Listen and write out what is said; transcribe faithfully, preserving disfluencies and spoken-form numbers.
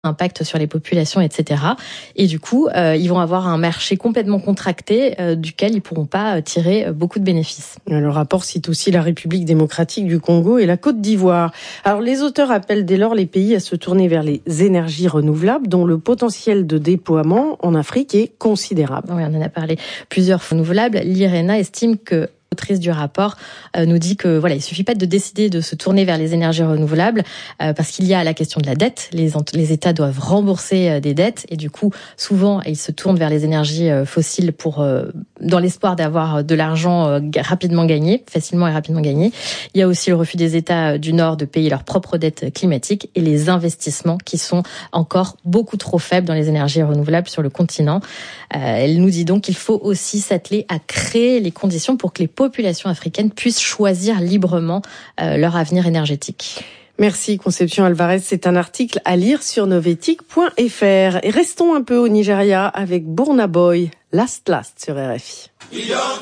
impact sur les populations, et cetera. Et du coup, euh, ils vont avoir un marché complètement contracté euh, duquel ils pourront pas euh, tirer euh, beaucoup de bénéfices. Le rapport cite aussi la République démocratique du Congo et la Côte d'Ivoire. Alors, les auteurs appellent dès lors les pays à se tourner vers les énergies renouvelables dont le potentiel de déploiement en Afrique est considérable. Oui, on en a parlé. Plusieurs renouvelables. L'IRENA estime que l'autrice du rapport euh, nous dit que voilà, il suffit pas de décider de se tourner vers les énergies renouvelables euh, parce qu'il y a la question de la dette. Les, les États doivent rembourser euh, des dettes et du coup, souvent, ils se tournent vers les énergies euh, fossiles pour euh, dans l'espoir d'avoir de l'argent euh, rapidement gagné, facilement et rapidement gagné. Il y a aussi le refus des États du Nord de payer leurs propres dettes climatiques et les investissements qui sont encore beaucoup trop faibles dans les énergies renouvelables sur le continent. Euh, elle nous dit donc qu'il faut aussi s'atteler à créer les conditions pour que les populations africaines puissent choisir librement euh, leur avenir énergétique. Merci Conception Alvarez, c'est un article à lire sur novetic point f r. Et restons un peu au Nigeria avec Burna Boy, Last Last sur R F I.